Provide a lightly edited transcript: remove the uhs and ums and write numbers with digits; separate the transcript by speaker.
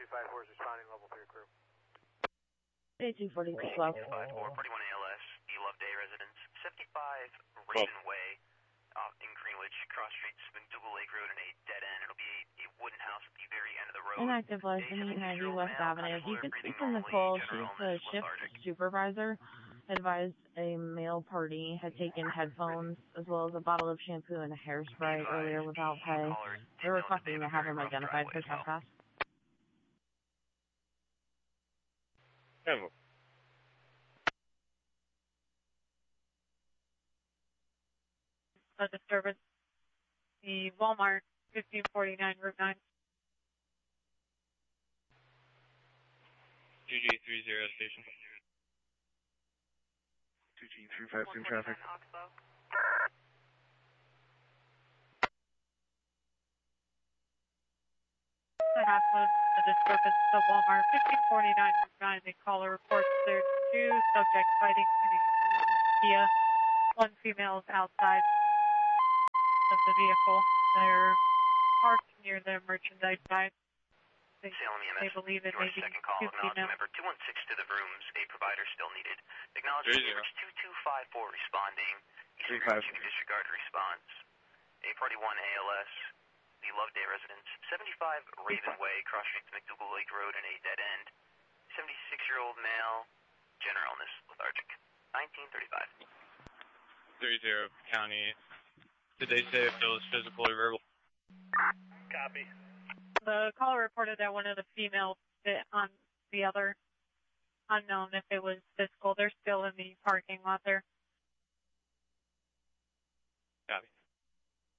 Speaker 1: 254 is responding, level 3 crew.
Speaker 2: 240 12.
Speaker 3: 254, 41 ALS, the Loveday residence, 75 Raven Way, in Greenwich, cross streets, McDougal Lake Road, and a dead end. It'll be a wooden house at the very end of the road.
Speaker 2: Inactive license 890 West Avenue. If you could speak to Nicole, she's the shift supervisor. Advised a male party had taken headphones as well as a bottle of shampoo and hairspray earlier without pay. They're requesting to have him identified for trespass.
Speaker 4: A disturbance. The Walmart 1549 Route 9.
Speaker 5: 2G30 station.
Speaker 6: 2G352 traffic.
Speaker 4: A disturbance. The Walmart 1549 Route 9. The caller reports there's 2 subjects fighting in a Kia. 1 female is outside of the vehicle. They're parked near the merchandise side. They believe it may be 2 females.
Speaker 3: Number 216 to the rooms. A provider still needed. Acknowledge numbers 2254 responding. Eastern Coast, you can disregard a response. A party 1 ALS. The Loveday residence. 75 Raven Way, cross streets McDougal Lake Road, and a dead end. 76-year-old male. General illness, lethargic. 1935.
Speaker 5: 30 county. Did they say if it was physical or verbal?
Speaker 6: Copy.
Speaker 4: The caller reported that one of the females bit on the other. Unknown if it was physical. They're still in the parking lot there.